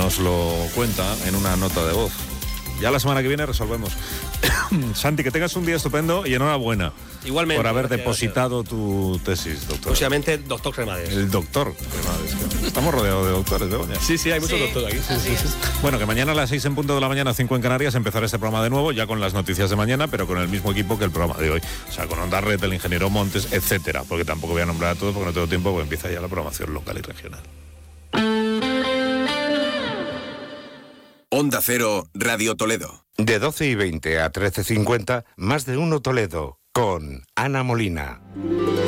nos lo cuenta en una nota de voz. Ya la semana que viene resolvemos. Santi, que tengas un día estupendo y enhorabuena. Igualmente. Por haber depositado tu tesis, doctor. Posiblemente doctor Cremades. El doctor Cremades. Estamos rodeados de doctores, Begoña. Sí, hay muchos doctores aquí. Sí. Bueno, que mañana a las 6 en punto de la mañana, 5 en Canarias, empezará este programa de nuevo, ya con las noticias de mañana, pero con el mismo equipo que el programa de hoy. O sea, con Onda Red, el ingeniero Montes, etcétera. Porque tampoco voy a nombrar a todos porque no tengo tiempo, porque empieza ya la programación local y regional. Onda Cero, Radio Toledo. De 12:20 a 13:50, Más de Uno Toledo, con Ana Molina.